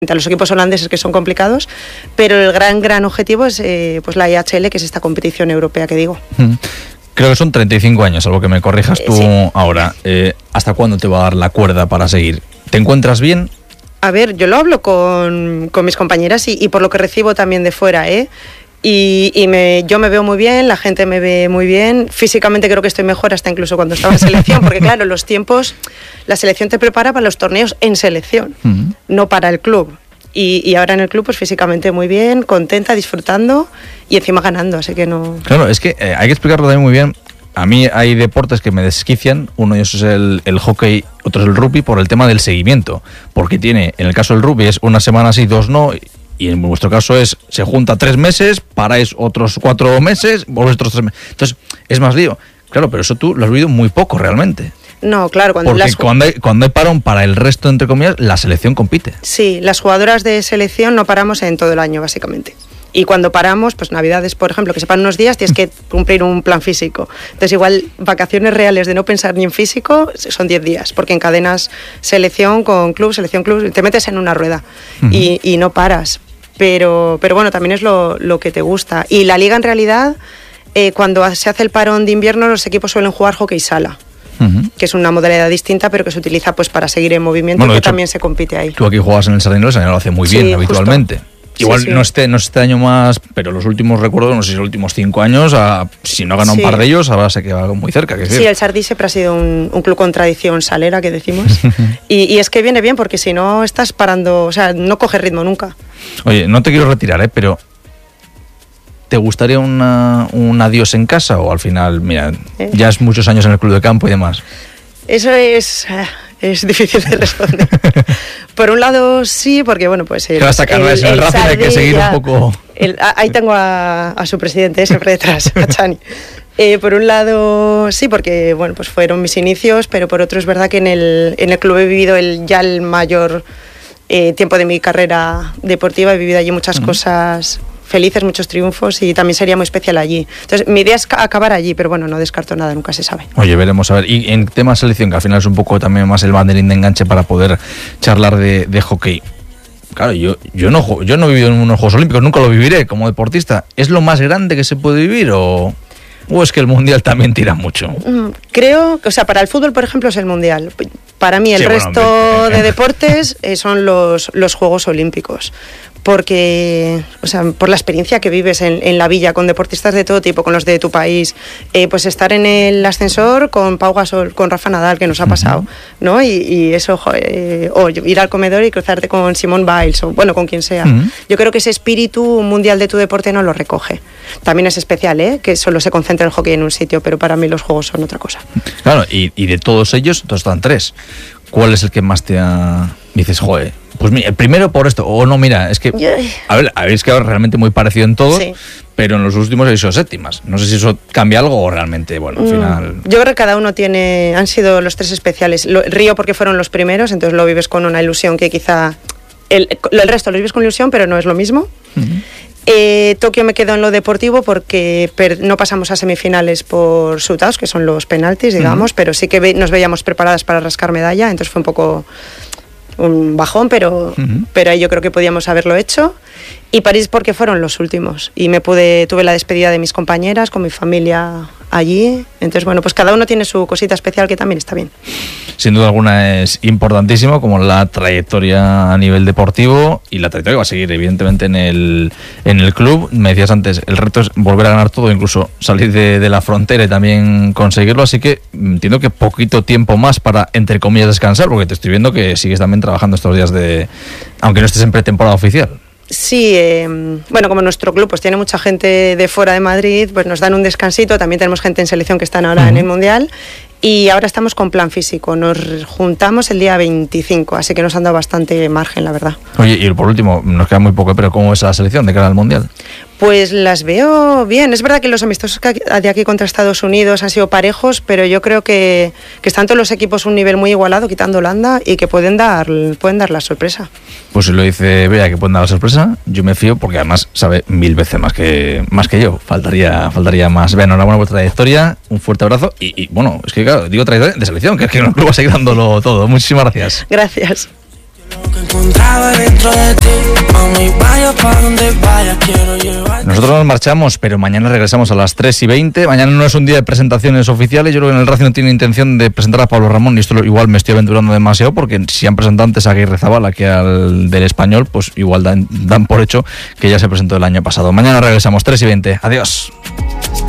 a los equipos holandeses, que son complicados, pero el gran objetivo es pues la IHL, que es esta competición europea que digo. Creo que son 35 años, algo que me corrijas tú ahora. ¿Hasta cuándo te va a dar la cuerda para seguir? ¿Te encuentras bien? A ver, yo lo hablo con mis compañeras y por lo que recibo también de fuera, yo me veo muy bien, la gente me ve muy bien, físicamente creo que estoy mejor hasta incluso cuando estaba en selección, porque claro, los tiempos, la selección te prepara para los torneos en selección, no para el club. Y ahora en el club, pues físicamente muy bien, contenta, disfrutando y encima ganando, así que no... Claro, es que hay que explicarlo también muy bien. A mí hay deportes que me desquician, uno de ellos es el hockey, otro es el rugby, por el tema del seguimiento, porque tiene, en el caso del rugby es una semana sí, 2 no, y en vuestro caso se junta 3 meses, paráis otros 4 meses, volvéis otros 3 meses, entonces es más lío. Claro, pero eso tú lo has vivido muy poco realmente. No, claro. Cuando hay parón para el resto, entre comillas, la selección compite. Sí, las jugadoras de selección no paramos en todo el año, básicamente. Y cuando paramos, pues Navidades, por ejemplo, que se paran unos días, tienes que cumplir un plan físico. Entonces, igual, vacaciones reales de no pensar ni en físico son 10 días, porque encadenas selección con club, te metes en una rueda y no paras. Pero bueno, también es lo que te gusta. Y la liga, en realidad, cuando se hace el parón de invierno, los equipos suelen jugar hockey sala. Que es una modalidad distinta, pero que se utiliza pues para seguir en movimiento, bueno, que hecho, también se compite ahí. Tú aquí juegas en el Sardinero, lo hace muy bien, habitualmente. Justo. Igual no este año más, pero los últimos recuerdos, no sé si los últimos 5 años, si no gana un par de ellos, ahora se queda muy cerca. Sí, el Sardí siempre ha sido un club con tradición salera, que decimos. y es que viene bien, porque si no estás parando, o sea, no coges ritmo nunca. Oye, no te quiero retirar, pero ¿te gustaría un adiós en casa o al final, mira, ya es muchos años en el club de campo y demás? Eso es difícil de responder. Por un lado sí, porque bueno, pues el Racing hay que seguir un poco. Ahí tengo a su presidente siempre detrás, a Chani. Por un lado sí, porque bueno, pues fueron mis inicios, pero por otro es verdad que en el club he vivido ya el mayor tiempo de mi carrera deportiva, he vivido allí muchas cosas felices, muchos triunfos, y también sería muy especial allí. Entonces, mi idea es acabar allí, pero bueno, no descarto nada, nunca se sabe. Oye, veremos a ver. Y en tema selección, que al final es un poco también más el banderín de enganche para poder charlar de hockey. Claro, yo no he vivido en unos Juegos Olímpicos, nunca lo viviré como deportista. ¿Es lo más grande que se puede vivir o es que el Mundial también tira mucho? Creo, o sea, para el fútbol, por ejemplo, es el Mundial. Para mí el resto de deportes son los Juegos Olímpicos. Porque, o sea, por la experiencia que vives en la villa con deportistas de todo tipo, con los de tu país, pues estar en el ascensor con Pau Gasol, con Rafa Nadal, que nos ha pasado, ¿no? Y eso, o ir al comedor y cruzarte con Simone Biles, o bueno, con quien sea. Yo creo que ese espíritu mundial de tu deporte no lo recoge. También es especial, que solo se concentra el hockey en un sitio, pero para mí los juegos son otra cosa. Claro, y de todos ellos, están 3. ¿Cuál es el que más dices, joder? Pues mira, el primero por esto, o no, mira, es que habéis quedado realmente muy parecido en todo, pero en los últimos habéis sido séptimas. No sé si eso cambia algo o realmente, bueno, al final... Yo creo que cada uno han sido los 3 especiales. Río porque fueron los primeros, entonces lo vives con una ilusión que quizá... El resto lo vives con ilusión, pero no es lo mismo. Tokio me quedo en lo deportivo porque no pasamos a semifinales por shootouts, que son los penaltis, digamos, pero sí que nos veíamos preparadas para rascar medalla, entonces fue un poco un bajón, pero ahí yo creo que podíamos haberlo hecho. Y París porque fueron los últimos y tuve la despedida de mis compañeras con mi familia allí, entonces bueno, pues cada uno tiene su cosita especial que también está bien. Sin duda alguna es importantísimo, como la trayectoria a nivel deportivo y la trayectoria que va a seguir evidentemente en el club. Me decías antes, el reto es volver a ganar todo, incluso salir de la frontera y también conseguirlo, así que entiendo que poquito tiempo más para, entre comillas, descansar, porque te estoy viendo que sigues también trabajando estos días aunque no estés en pretemporada oficial. Sí, bueno, como nuestro club pues tiene mucha gente de fuera de Madrid, pues nos dan un descansito, también tenemos gente en selección que están ahora en el Mundial, y ahora estamos con plan físico, nos juntamos el día 25, así que nos han dado bastante margen, la verdad. Oye, y por último, nos queda muy poco, pero ¿cómo es la selección de cara al Mundial? Pues las veo bien. Es verdad que los amistosos de aquí contra Estados Unidos han sido parejos, pero yo creo que están todos los equipos a un nivel muy igualado, quitando Holanda, y que pueden dar la sorpresa. Pues si lo dice Bea, que pueden dar la sorpresa, yo me fío, porque además sabe 1000 veces más que yo. Faltaría más. Bea, enhorabuena por vuestra trayectoria, un fuerte abrazo, y bueno, es que claro, digo trayectoria de selección, que es que no va a seguir dándolo todo. Muchísimas gracias. Gracias. Nosotros nos marchamos, pero mañana regresamos a las 3:20. Mañana no es un día de presentaciones oficiales. Yo creo que en el Racing no tiene intención de presentar a Pablo Ramón, y esto igual me estoy aventurando demasiado, porque si han presentado antes a Aguirre Zabala que al del Español, pues igual dan por hecho que ya se presentó el año pasado. Mañana regresamos 3:20. Adiós.